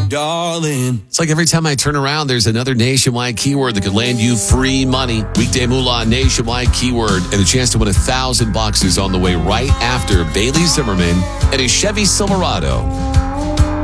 darling. It's like every time I turn around, there's another Nationwide keyword that could land you free money. Weekday Moolah Nationwide keyword and a chance to win $1,000 is on the way right after Bailey Zimmerman and his Chevy Silverado.